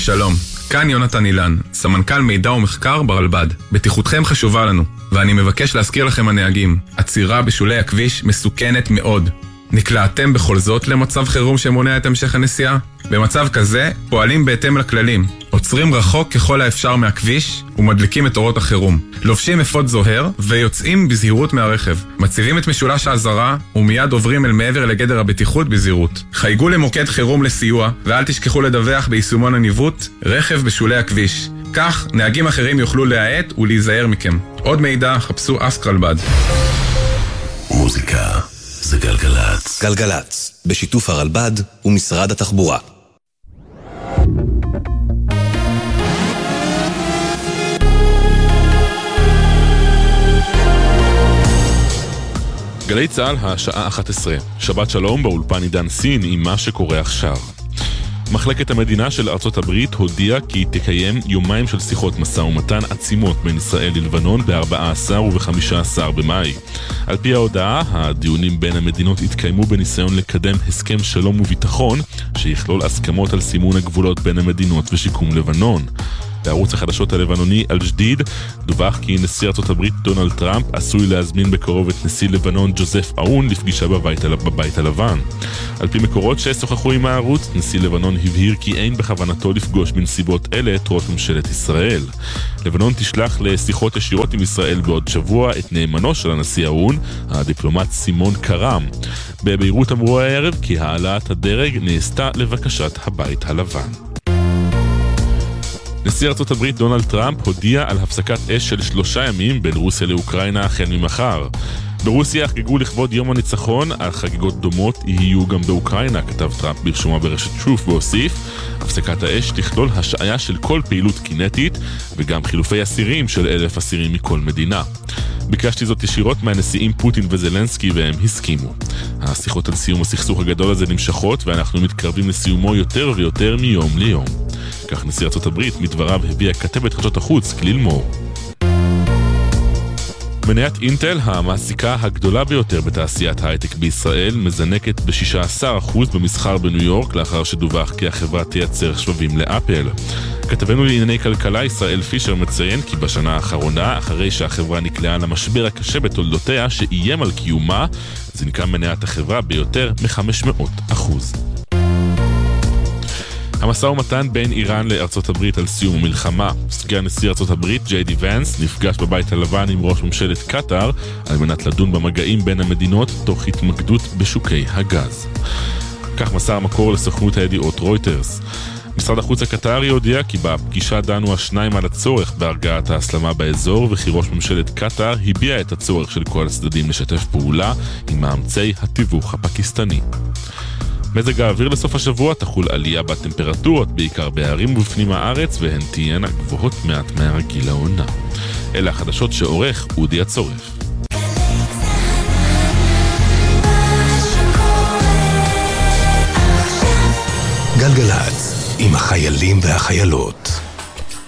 שלום, כאן יונתן אילן, סמנכ"ל מידע ומחקר ברלב"ד. בטיחותכם חשובה לנו, ואני מבקש להזכיר לכם הנהגים, עצירה בשולי הכביש מסוכנת מאוד. נקלעתם בכל זאת למצב חירום שמונע את המשך הנסיעה? במצב כזה פועלים בהתאם לכללים, עוצרים רחוק ככל האפשר מהכביש ומדליקים את אורות החירום, לובשים אפוד זוהר ויוצאים בזהירות מהרכב, מציבים את משולש האזהרה ומיד עוברים אל מעבר לגדר הבטיחות בזהירות. חייגו למוקד חירום לסיוע ואל תשכחו לדווח ביישומון הניווט רכב בשולי הכביש, כך נהגים אחרים יוכלו להאט ולהיזהר מכם. עוד מידע חפשו אסק רלב"ד. מוזיקה זה גלגלץ. גלגלץ, בשיתוף הרלב"ד ומשרד התחבורה. גלי צהל, השעה 11. שבת שלום, באולפן עידן סין עם מה שקורה עכשיו. מחלקת המדינה של ארצות הברית הודיעה כי תקיים יומיים של שיחות משא ומתן עצימות בין ישראל ללבנון ב-14 וב-15 במאי. על פי ההודעה, הדיונים בין המדינות התקיימו בניסיון לקדם הסכם שלום וביטחון שיכלול הסכמות על סימון הגבולות בין המדינות ושיקום לבנון. בערוץ החדשות הלבנוני אל-ג'דיד דווח כי נשיא ארצות הברית דונלד טראמפ עשוי להזמין בקרוב את נשיא לבנון ג'וזף אאון לפגישה בבית הלבן. על פי מקורות ששוחחו עם הערוץ, נשיא לבנון הבהיר כי אין בכוונתו לפגוש בנסיבות אלה את ראש ממשלת ישראל. לבנון תשלח לשיחות ישירות עם ישראל בעוד שבוע את נאמנו של הנשיא אאון, הדיפלומט סימון קרם. בביירות אמרו הערב כי העלאת הדרג נעשתה לבקשת הבית הלבן. נשיא ארצות הברית דונלד טראמפ הודיע על הפסקת אש של 3 ימים בין רוסיה לאוקראינה החל ממחר. ברוסיה חגגו לכבוד יום הניצחון, החגיגות דומות יהיו גם באוקראינה, כתב טראמפ ברשומה ברשת טרוף, והוסיף, הפסקת האש תכלול השעיה של כל פעילות קינטית וגם חילופי אסירים של 1,000 אסירים מכל מדינה. ביקשתי זאת ישירות מהנשיאים פוטין וזלנסקי והם הסכימו. השיחות על סיום הסכסוך הגדול הזה נמשכות ואנחנו מתקרבים לסיומו יותר ויותר מיום ליום. כך נשיא ארצות הברית מדבריו הביאה כתבת חדשות החוץ כליל מור. מניית אינטל, המעסיקה הגדולה ביותר בתעשיית ההייטק בישראל, מזנקת ב-16% במסחר בניו יורק לאחר שדווח כי החברה תייצר שבבים לאפל. כתבנו לענייני כלכלה ישראל פישר מציין כי בשנה האחרונה, אחרי שהחברה נקלעה למשבר הקשה בתולדותיה שאיים על קיומה, זינקה מניית החברה ביותר מ-500%. המשא ומתן בין איראן לארצות הברית על סיום המלחמה. סגן נשיא ארצות הברית ג'יי די ונס נפגש בבית הלבן עם ראש ממשלת קטר על מנת לדון במגעים בין המדינות תוך התמקדות בשוקי הגז. כך מסר מקור לסוכנות הידיעות רויטרס. משרד החוץ הקטרי הודיע כי בפגישה דנו השניים על הצורך בהרגעת ההסלמה באזור וכי ראש ממשלת קטר הביע את הצורך של כל הצדדים לשתף פעולה עם מאמצי התיווך הפקיסטני. מזג האוויר לסוף השבוע תחול עלייה בטמפרטורות, בעיקר בערים ובפנים הארץ, והן תהיינה גבוהות מעט מהרגיל לעונה. אלה החדשות שעורך אודי הצורף. גלגלץ, עם החיילים והחיילות.